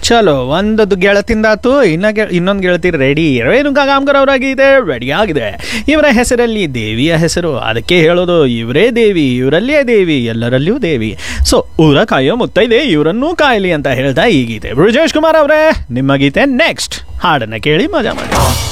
ಚಲೋ ಒಂದದು ಗೆಳತಿಂದಾತು ಇನ್ನೊಂದು ಗೆಳತಿ ರೆಡಿ ರೇಣುಕಾ ಗಾಂವ್ಕರ್ ಅವರ ಗೀತೆ ರೆಡಿ ಆಗಿದೆ. ಇವರ ಹೆಸರಲ್ಲಿ ದೇವಿಯ ಹೆಸರು, ಅದಕ್ಕೆ ಹೇಳೋದು ಇವರೇ ದೇವಿ, ಇವರಲ್ಲಿಯೇ ದೇವಿ, ಎಲ್ಲರಲ್ಲಿಯೂ ದೇವಿ. ಸೊ ಊರ ಕಾಯೋ ಮುತ್ತೈದೆ ಇವರನ್ನೂ ಕಾಯಲಿ ಅಂತ ಹೇಳ್ತಾ ಈ ಗೀತೆ. ಬ್ರಿಜೇಶ್ ಕುಮಾರ್ ಅವರೇ, ನಿಮ್ಮ ಗೀತೆ ನೆಕ್ಸ್ಟ್. ಹಾಡನ್ನು ಕೇಳಿ ಮಜಾ ಮಾಡಿ.